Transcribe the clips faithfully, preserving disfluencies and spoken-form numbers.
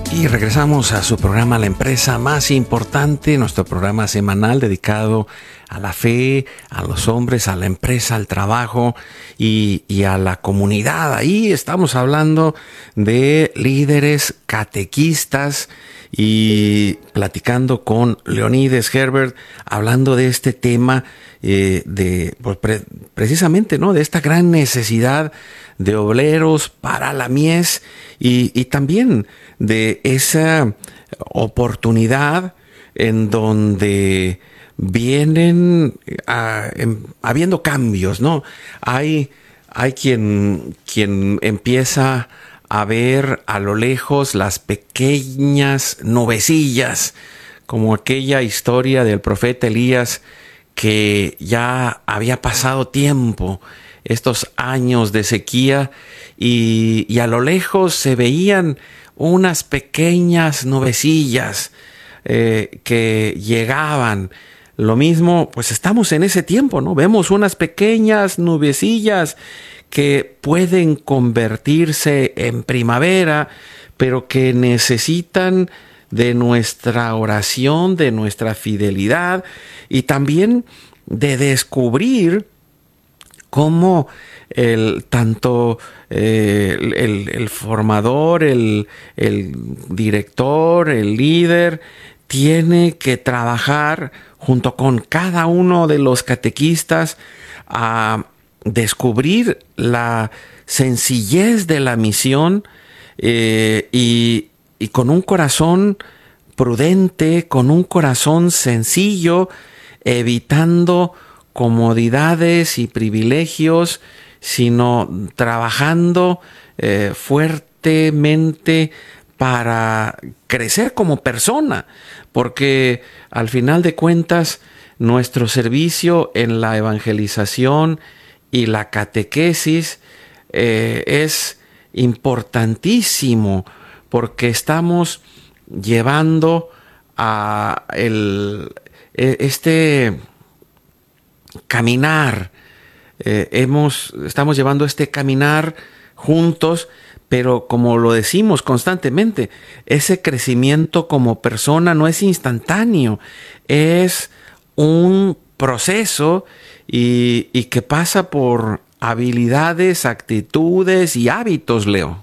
Y regresamos a su programa La Empresa Más Importante, nuestro programa semanal dedicado a la fe, a los hombres, a la empresa, al trabajo y, y a la comunidad. Ahí estamos hablando de líderes catequistas y platicando con Leonides Herbert, hablando de este tema, eh, de pues, pre- precisamente, ¿no?, de esta gran necesidad de obreros para la mies y, y también de esa oportunidad en donde vienen a, en, habiendo cambios, ¿no? Hay, hay quien, quien empieza a ver a lo lejos las pequeñas nubecillas, como aquella historia del profeta Elías, que ya había pasado tiempo, estos años de sequía, y, y a lo lejos se veían unas pequeñas nubecillas eh, que llegaban. Lo mismo, pues estamos en ese tiempo, ¿no? Vemos unas pequeñas nubecillas que pueden convertirse en primavera, pero que necesitan de nuestra oración, de nuestra fidelidad y también de descubrir cómo el, tanto eh, el, el, el formador, el, el director, el líder, tiene que trabajar junto con cada uno de los catequistas a descubrir la sencillez de la misión eh, y, y con un corazón prudente, con un corazón sencillo, evitando comodidades y privilegios, sino trabajando eh, fuertemente para crecer como persona, porque al final de cuentas nuestro servicio en la evangelización y la catequesis eh, es importantísimo, porque estamos llevando a el, este caminar, eh, hemos, estamos llevando este caminar juntos, pero como lo decimos constantemente, ese crecimiento como persona no es instantáneo, es un proceso y, y que pasa por habilidades, actitudes y hábitos, Leo.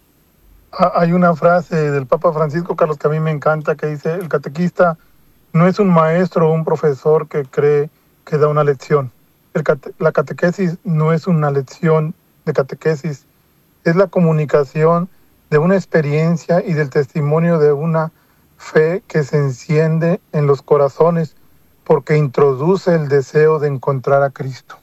Hay una frase del Papa Francisco, Carlos, que a mí me encanta, que dice: el catequista no es un maestro o un profesor que cree que da una lección. El cate- la catequesis no es una lección de catequesis, es la comunicación de una experiencia y del testimonio de una fe que se enciende en los corazones porque introduce el deseo de encontrar a Cristo.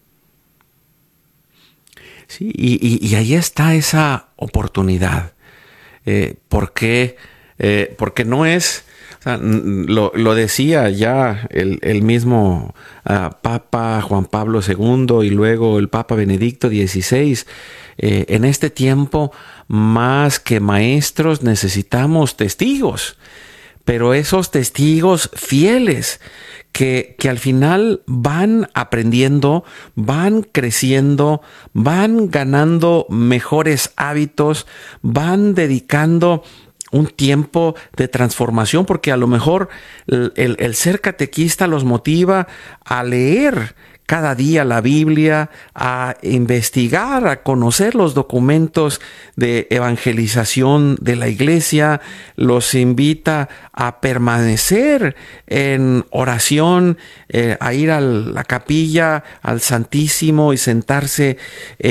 Sí, y, y, y ahí está esa oportunidad. Eh, porque, eh, porque no es, o sea, lo, lo decía ya el, el mismo uh, Papa Juan Pablo segundo y luego el Papa Benedicto dieciséis, eh, en este tiempo más que maestros necesitamos testigos, pero esos testigos fieles que, que al final van aprendiendo, van creciendo, van ganando mejores hábitos, van dedicando un tiempo de transformación, porque a lo mejor el, el, el ser catequista los motiva a leer cada día la Biblia, a investigar, a conocer los documentos de evangelización de la iglesia, los invita a permanecer en oración, eh, a ir a la capilla, al Santísimo y sentarse